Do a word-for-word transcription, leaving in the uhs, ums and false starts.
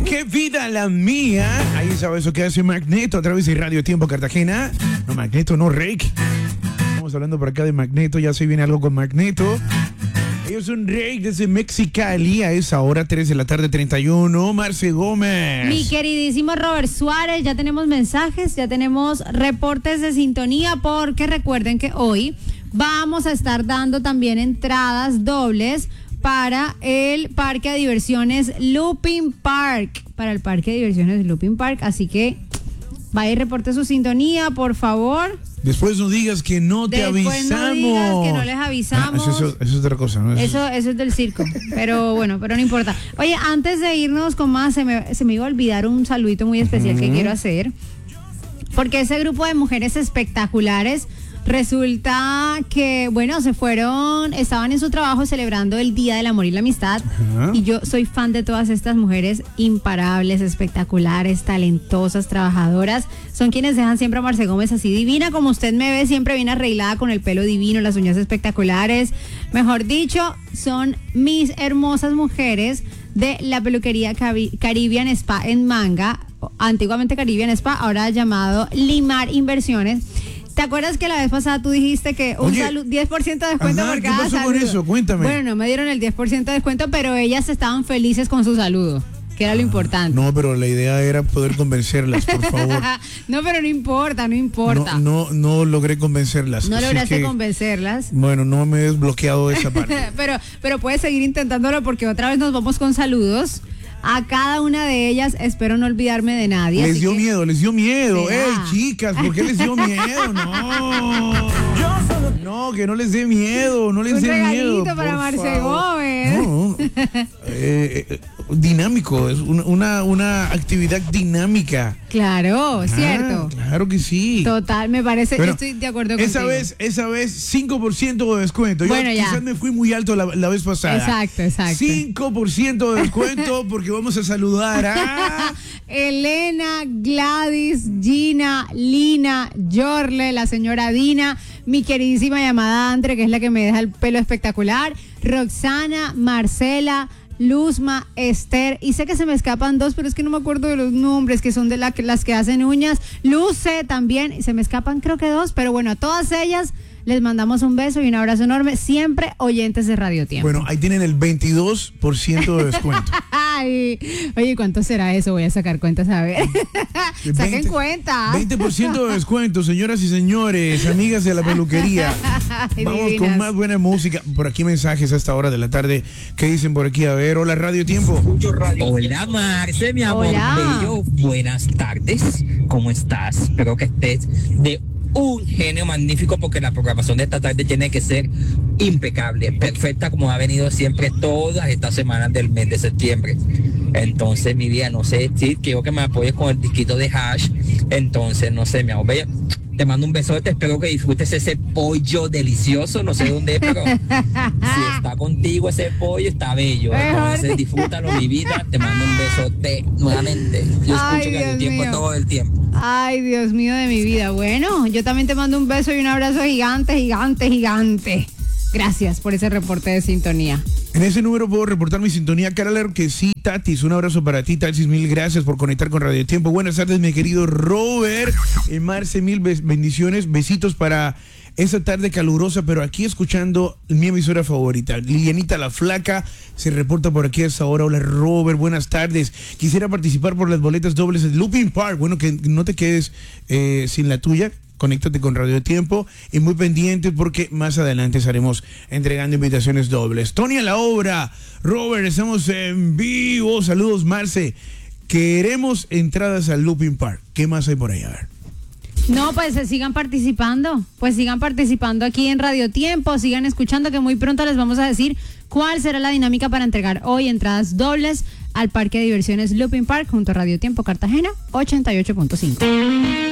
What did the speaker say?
qué vida la mía. Ahí sabe eso que hace Magneto a través de Radio Tiempo Cartagena. No, Magneto, no Rake. Estamos hablando por acá de Magneto, ya se viene algo con Magneto. Ellos son Rake desde Mexicali, a esa hora, tres de la tarde, treinta y uno. Marce Gómez. Mi queridísimo Robert Suárez, ya tenemos mensajes, ya tenemos reportes de sintonía, porque recuerden que hoy vamos a estar dando también entradas dobles para el parque de diversiones Looping Park, para el parque de diversiones Looping Park, así que vaya y reporte su sintonía, por favor. Después no digas que no te Después avisamos. no digas que no les avisamos. Ah, eso, eso, eso es otra cosa, ¿no? Eso, eso, eso es del circo, pero bueno, pero no importa. Oye, antes de irnos con más, se me, se me iba a olvidar un saludito muy especial uh-huh. que quiero hacer, porque ese grupo de mujeres espectaculares resulta que, bueno, se fueron, estaban en su trabajo celebrando el Día del Amor y la Amistad. Uh-huh. Y yo soy fan de todas estas mujeres imparables, espectaculares, talentosas, trabajadoras. Son quienes dejan siempre a Marce Gómez así divina, como usted me ve, siempre bien arreglada, con el pelo divino, las uñas espectaculares. Mejor dicho, son mis hermosas mujeres de la peluquería Caribbean Spa en Manga, antiguamente Caribbean Spa, ahora llamado Limar Inversiones. ¿Te acuerdas que la vez pasada tú dijiste que un Oye, salud, diez por ciento de descuento ajá, por cada ¿qué pasó saludo? con eso? Cuéntame. Bueno, no me dieron el diez por ciento de descuento, pero ellas estaban felices con su saludo, que era lo importante. No, pero la idea era poder convencerlas, por favor. No, pero no importa, no importa. No, no, no logré convencerlas. No lograste que, convencerlas. Bueno, no me he desbloqueado esa parte. pero, pero puedes seguir intentándolo, porque otra vez nos vamos con saludos a cada una de ellas. Espero no olvidarme de nadie. Les dio que... miedo, les dio miedo. ¿Será? ¡Ey, chicas! ¿Por qué les dio miedo? No. No, que no les dé miedo, no les Un dé miedo. Un regalito para Marce Gómez. No, eh, eh, dinámico, es una, una, una actividad dinámica. Claro, ah, cierto. Claro que sí. Total, me parece, bueno, yo estoy de acuerdo contigo. Esa vez, esa vez, cinco por ciento de descuento. Yo bueno, quizás ya. me fui muy alto la, la vez pasada. Exacto, exacto. cinco por ciento de descuento porque vamos a saludar a... Elena, Gladys, Gina, Lina, Yorle, la señora Dina, mi queridísima llamada Andre, que es la que me deja el pelo espectacular, Roxana, Marcela, Luzma, Esther, y sé que se me escapan dos, pero es que no me acuerdo de los nombres, que son de la, las que hacen uñas, Luce también, y se me escapan creo que dos, pero bueno, a todas ellas les mandamos un beso y un abrazo enorme, siempre oyentes de Radio Tiempo. Bueno, ahí tienen el veintidós por ciento de descuento. Ay, oye, ¿cuánto será eso? Voy a sacar cuentas a ver. Saquen veinte, cuentas. veinte por ciento de descuento, señoras y señores, amigas de la peluquería. Ay, vamos divinas. con más buena música. Por aquí mensajes a esta hora de la tarde. ¿Qué dicen por aquí? A ver, hola Radio Tiempo. Hola Marce, mi amor bello. Buenas tardes. ¿Cómo estás? Espero que estés de un genio magnífico, porque la programación de esta tarde tiene que ser impecable, perfecta, como ha venido siempre todas estas semanas del mes de septiembre. Entonces, mi vida, no sé, sí, quiero que me apoyes con el disquito de Hash. Entonces, no sé, mi amor bella, te mando un besote, espero que disfrutes ese pollo delicioso, no sé dónde es, pero si está contigo ese pollo, está bello. Entonces, disfrútalo, mi vida, te mando un besote nuevamente. Yo escucho que el tiempo todo el tiempo. Ay, Dios mío de mi vida. Bueno, yo también te mando un beso y un abrazo gigante, gigante, gigante. Gracias por ese reporte de sintonía. En ese número puedo reportar mi sintonía. Claro que sí, Tatis. Un abrazo para ti, Tatis. Mil gracias por conectar con Radio Tiempo. Buenas tardes, mi querido Robert. Eh, Marce, mil bendiciones. Besitos para esa tarde calurosa, pero aquí escuchando mi emisora favorita. Lilianita la Flaca se reporta por aquí a esa hora. Hola, Robert. Buenas tardes. Quisiera participar por las boletas dobles de Looping Park. Bueno, que no te quedes eh, sin la tuya. Conéctate con Radio Tiempo y muy pendiente, porque más adelante estaremos entregando invitaciones dobles. Tony a la obra. Robert, estamos en vivo. Saludos, Marce. Queremos entradas al Looping Park. ¿Qué más hay por ahí? A ver. No, pues eh, sigan participando, pues sigan participando aquí en Radio Tiempo, sigan escuchando, que muy pronto les vamos a decir cuál será la dinámica para entregar hoy entradas dobles al parque de diversiones Looping Park junto a Radio Tiempo Cartagena ochenta y ocho punto cinco.